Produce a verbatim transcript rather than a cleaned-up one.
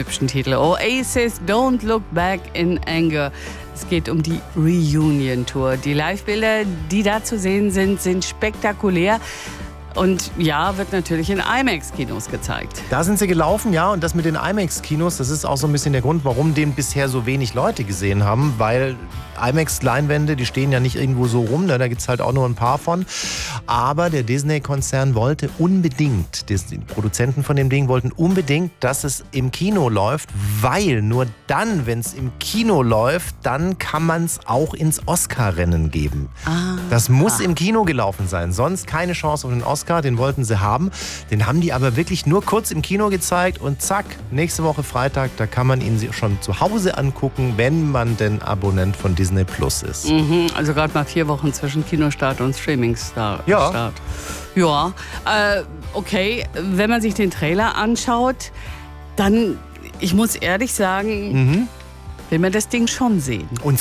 hübschen Titel. Oasis, Don't Look Back in Anger. Es geht um die Reunion-Tour. Die Live-Bilder, die da zu sehen sind, sind spektakulär. Und ja, wird natürlich in IMAX-Kinos gezeigt. Da sind sie gelaufen, ja. Und das mit den IMAX-Kinos, das ist auch so ein bisschen der Grund, warum den bisher so wenig Leute gesehen haben. Weil IMAX-Leinwände, die stehen ja nicht irgendwo so rum. Ne? Da gibt es halt auch nur ein paar von. Aber der Disney-Konzern wollte unbedingt, die Produzenten von dem Ding wollten unbedingt, dass es im Kino läuft. Weil nur dann, wenn es im Kino läuft, dann kann man es auch ins Oscar-Rennen geben. Ah. Das muss im Kino gelaufen sein. Sonst keine Chance auf den Oscar. Den wollten sie haben. Den haben die aber wirklich nur kurz im Kino gezeigt. Und zack, nächste Woche Freitag, da kann man ihn schon zu Hause angucken, wenn man denn Abonnent von Disney Plus ist. Mhm, also gerade mal vier Wochen zwischen Kinostart und Streaming-Start. Ja. Ja, äh, okay. Wenn man sich den Trailer anschaut, dann, ich muss ehrlich sagen, Mhm. will man das Ding schon sehen. Und